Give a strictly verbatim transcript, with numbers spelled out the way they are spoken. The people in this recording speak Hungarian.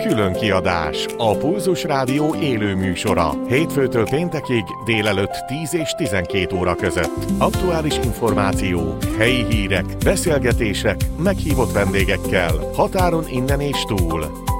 Külön kiadás, a Pulzus Rádió élő műsora. Hétfőtől péntekig délelőtt tíz és tizenkét óra között. Aktuális információk, helyi hírek, beszélgetések, meghívott vendégekkel, határon innen és túl.